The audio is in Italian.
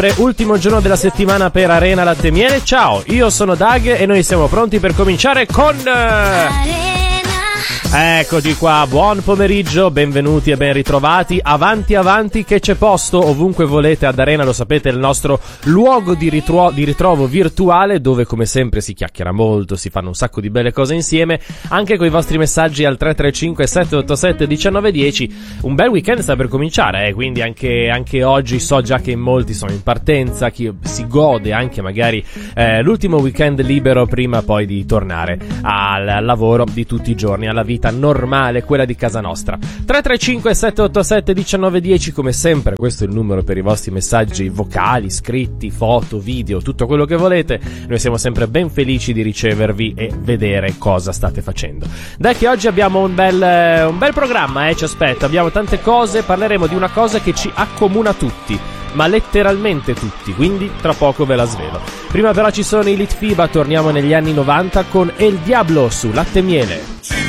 sempre, ultimo giorno della settimana per Arena Latte e Miele. Ciao, io sono Doug e noi siamo pronti per cominciare con... Eccoci qua, buon pomeriggio, benvenuti e ben ritrovati. Avanti avanti che c'è posto ovunque volete ad Arena, lo sapete, è il nostro luogo di ritrovo virtuale dove come sempre si chiacchiera molto, si fanno un sacco di belle cose insieme, anche con i vostri messaggi al 335 787 1910. Un bel weekend sta per cominciare, quindi anche oggi so già che in molti sono in partenza, chi si gode anche magari l'ultimo weekend libero prima poi di tornare al lavoro di tutti i giorni, alla vita normale, quella di casa nostra. 335 787 1910, come sempre questo è il numero per i vostri messaggi vocali, scritti, foto, video, tutto quello che volete. Noi siamo sempre ben felici di ricevervi e vedere cosa state facendo. Dai che oggi abbiamo un bel programma, ci aspetta, abbiamo tante cose, parleremo di una cosa che ci accomuna tutti, ma letteralmente tutti, quindi tra poco ve la svelo. Prima però ci sono i Litfiba, torniamo negli anni 90 con El Diablo su Latte e Miele.